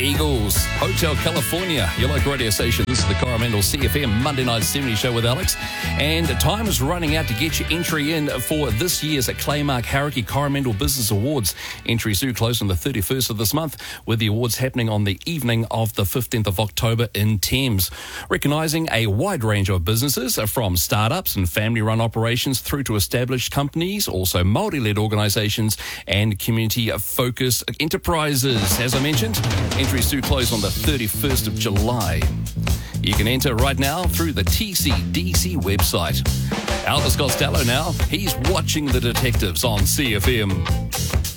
Eagles, Hotel California, your local radio station. This is the Coromandel CFM Monday Night 70 show with Alex. And time is running out to get your entry in for this year's Claymark Hauraki Coromandel Business Awards. Entries do close on the 31st of this month, with the awards happening on the evening of the 15th of October in Thames. Recognising a wide range of businesses, from startups and family-run operations through to established companies, also Māori-led organisations and community-focused enterprises. As I mentioned, entries do close on the 31st of July. You can enter right now through the TCDC website. Elvis Costello now, he's watching the detectives on CFM.